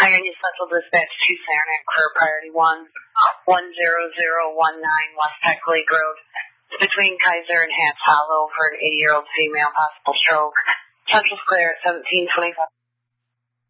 Pioneer Special Dispatch 2 Saranac for Priority 1-10019 West Peck Lake Road. Between Kaiser and Hats Hollow for an 80-year-old female, possible stroke. Central Square at 1725.